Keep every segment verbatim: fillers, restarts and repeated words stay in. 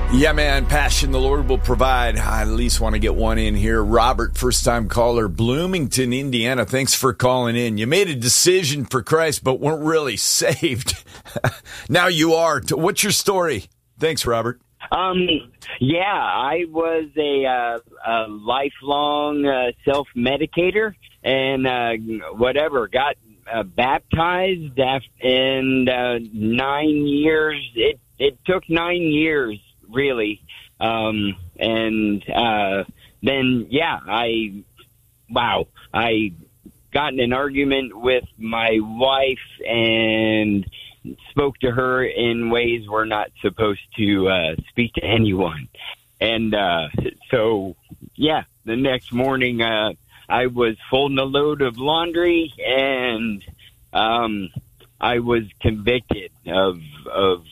Yeah, man, passion the Lord will provide. I at least want to get one in here. Robert, first-time caller, Bloomington, Indiana. Thanks for calling in. You made a decision for Christ, but weren't really saved. Now you are. What's your story? Thanks, Robert. Um, yeah, I was a, uh, a lifelong uh, self-medicator and uh, whatever, got uh, baptized after, and uh, nine years. It, it took nine years. Really. Um, and, uh, then, yeah, I, wow, I got in an argument with my wife and spoke to her in ways we're not supposed to, uh, speak to anyone. And, uh, so, yeah, the next morning, uh, I was folding a load of laundry and, um, I was convicted of, of,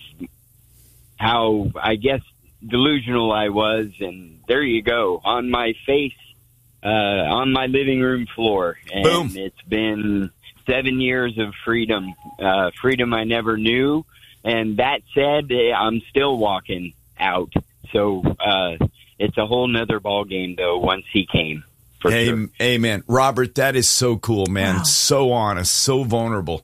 how, I guess, delusional I was, and there you go, on my face, uh, on my living room floor. And Boom. It's been seven years of freedom, uh, freedom I never knew. And that said, I'm still walking out. So uh, it's a whole nother ball game, though, once he came. For Amen. Sure. Amen. Robert, that is so cool, man. Wow. So honest, so vulnerable.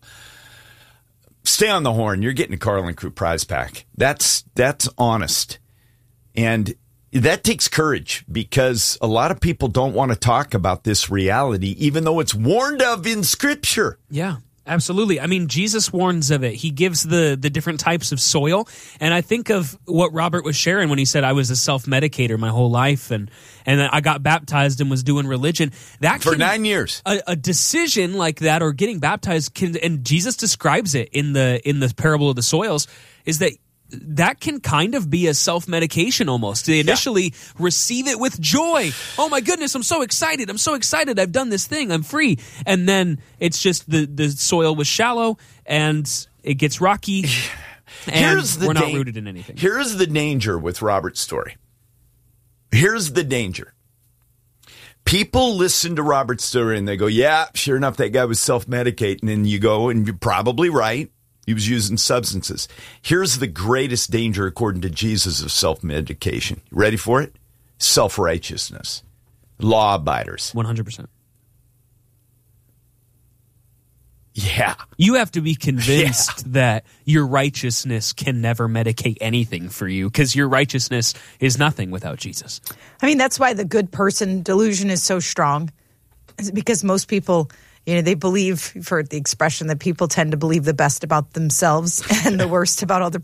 Stay on the horn. You're getting a Carlin Crew prize pack. That's that's honest. And that takes courage because a lot of people don't want to talk about this reality, even though it's warned of in Scripture. Yeah, absolutely. I mean, Jesus warns of it. He gives the the different types of soil. And I think of what Robert was sharing when he said, I was a self-medicator my whole life, and, and I got baptized and was doing religion. That For can, nine years. A, a decision like that or getting baptized, can, and Jesus describes it in the in the parable of the soils, is that that can kind of be a self-medication almost. They initially yeah. receive it with joy. Oh my goodness, I'm so excited. I'm so excited. I've done this thing. I'm free. And then it's just the, the soil was shallow and it gets rocky and Here's the we're not da- rooted in anything. Here's the danger with Robert's story. Here's the danger. People listen to Robert's story and they go, yeah, sure enough, that guy was self-medicating. And you go, and you're probably right. He was using substances. Here's the greatest danger, according to Jesus, of self-medication. You ready for it? Self-righteousness. Law abiders. one hundred percent. Yeah. You have to be convinced Yeah. that your righteousness can never medicate anything for you because your righteousness is nothing without Jesus. I mean, that's why the good person delusion is so strong. It's because most people, you know, they believe, for the expression that people tend to believe the best about themselves and the worst about other people.